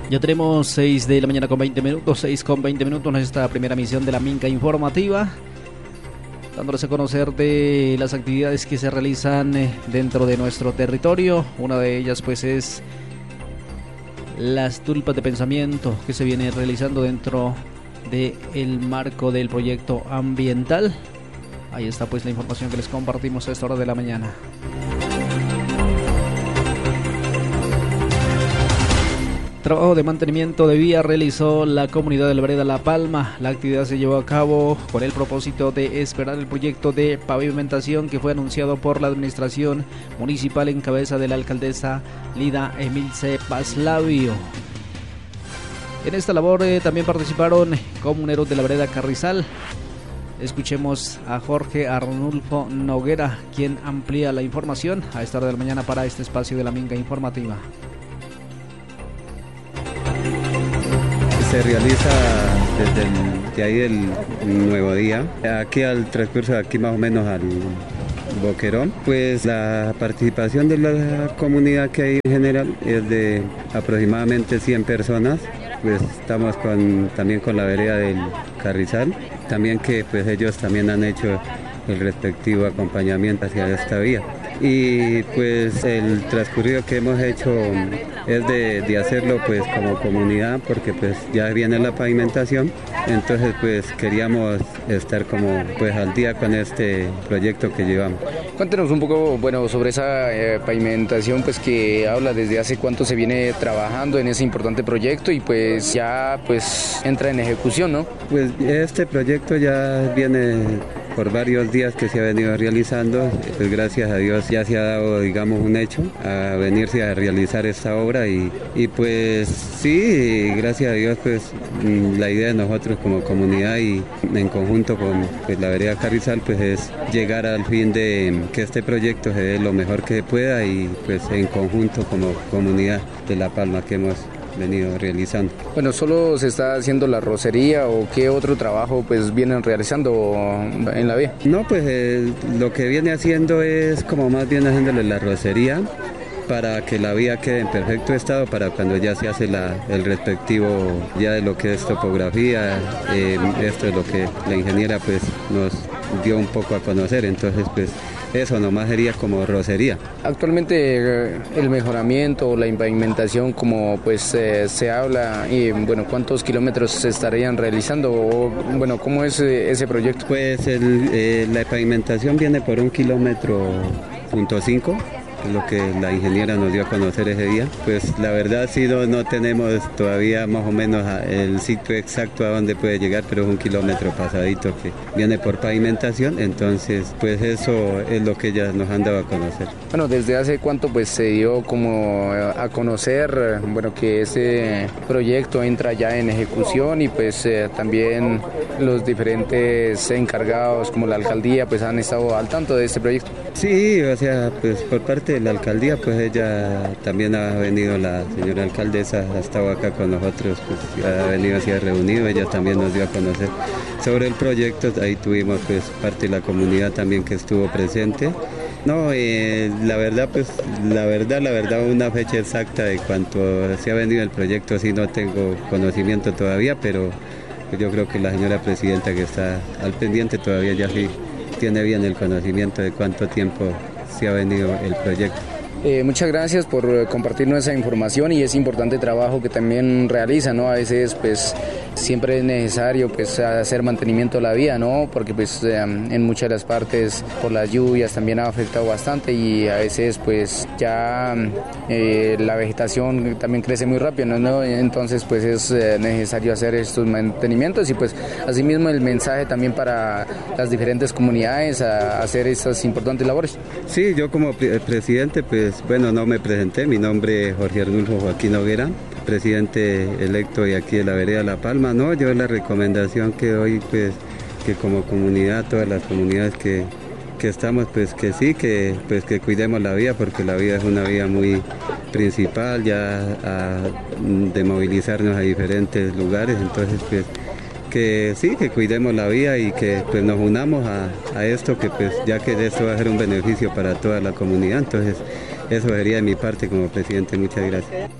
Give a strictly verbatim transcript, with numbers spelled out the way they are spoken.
Ya tenemos seis de la mañana con veinte minutos, seis con veinte minutos en esta primera emisión de la Minga Informativa, dándoles a conocer de las actividades que se realizan dentro de nuestro territorio. Una de ellas pues es las tulpas de pensamiento que se viene realizando dentro del marco del proyecto ambiental. Ahí está pues la información que les compartimos a esta hora de la mañana. Trabajo de mantenimiento de vía realizó la comunidad de la vereda La Palma. La actividad se llevó a cabo con el propósito de esperar el proyecto de pavimentación que fue anunciado por la administración municipal en cabeza de la alcaldesa Lida Emilce Paslavio. En esta labor eh, también participaron comuneros de la vereda Carrizal. Escuchemos a Jorge Arnulfo Noguera, quien amplía la información a esta hora de la mañana para este espacio de la Minga Informativa. Se realiza desde el, de ahí el nuevo día, aquí al transcurso de aquí más o menos al Boquerón, pues la participación de la comunidad que hay en general es de aproximadamente cien personas. Pues estamos con, también con la vereda del Carrizal, también que pues ellos también han hecho el respectivo acompañamiento hacia esta vía. Y pues el transcurrido que hemos hecho es de, de hacerlo pues como comunidad, porque pues ya viene la pavimentación, entonces pues queríamos estar como pues al día con este proyecto que llevamos. Cuéntenos un poco, bueno, sobre esa eh, pavimentación pues que habla desde hace cuánto se viene trabajando en ese importante proyecto y pues ya pues entra en ejecución, ¿no? Pues este proyecto ya viene por varios días que se ha venido realizando, pues gracias a Dios ya se ha dado, digamos, un hecho a venirse a realizar esta obra y, y pues sí, gracias a Dios, pues la idea de nosotros como comunidad y en conjunto con pues, la vereda Carrizal, pues es llegar al fin de que este proyecto se dé lo mejor que pueda y pues en conjunto como comunidad de La Palma que hemos venido realizando. Bueno, ¿solo se está haciendo la rocería o qué otro trabajo pues vienen realizando en la vía? No, pues eh, lo que viene haciendo es como más bien haciéndole la rocería para que la vía quede en perfecto estado para cuando ya se hace la, el respectivo ya de lo que es topografía, eh, esto es lo que la ingeniera pues nos dio un poco a conocer, entonces pues eso nomás sería como rocería. Actualmente el mejoramiento o la pavimentación como pues eh, se habla y bueno, ¿cuántos kilómetros se estarían realizando o bueno, cómo es ese proyecto? Pues el, eh, la pavimentación viene por un kilómetro punto cinco, es lo que la ingeniera nos dio a conocer ese día. Pues la verdad sí no, no tenemos todavía más o menos el sitio exacto a donde puede llegar, pero es un kilómetro pasadito que viene por pavimentación, entonces pues eso es lo que ellas nos han dado a conocer. Bueno, ¿desde hace cuánto pues se dio como a conocer, bueno, que ese proyecto entra ya en ejecución y pues eh, también los diferentes encargados como la alcaldía pues han estado al tanto de este proyecto? Sí, o sea, pues por parte de la alcaldía, pues ella también ha venido, la señora alcaldesa ha estado acá con nosotros, pues ha venido así reunido, ella también nos dio a conocer sobre el proyecto, ahí tuvimos pues parte de la comunidad también que estuvo presente. No, eh, la verdad, pues la verdad, la verdad, una fecha exacta de cuánto se ha venido el proyecto, sí no tengo conocimiento todavía, pero yo creo que la señora presidenta que está al pendiente todavía ya sí tiene bien el conocimiento de cuánto tiempo se ha venido el proyecto. Eh, muchas gracias por compartirnos esa información y ese importante trabajo que también realiza, ¿no? A veces pues siempre es necesario pues hacer mantenimiento de la vía, ¿no? Porque pues eh, en muchas de las partes por las lluvias también ha afectado bastante y a veces pues ya eh, la vegetación también crece muy rápido, ¿no? Entonces pues es eh, necesario hacer estos mantenimientos y pues asimismo el mensaje también para las diferentes comunidades a hacer estas importantes labores. Sí, yo como pre- presidente pues bueno, no me presenté, mi nombre es Jorge Arnulfo Joaquín Noguera, presidente electo de aquí de la vereda La Palma. No, yo la recomendación que doy pues que como comunidad, todas las comunidades que, que estamos, pues que sí, que pues que cuidemos la vía, porque la vía es una vía muy principal ya a, de movilizarnos a diferentes lugares, entonces pues que sí, que cuidemos la vía y que pues nos unamos a, a esto, que pues ya que de esto va a ser un beneficio para toda la comunidad, entonces eso sería de mi parte como presidente. Muchas gracias.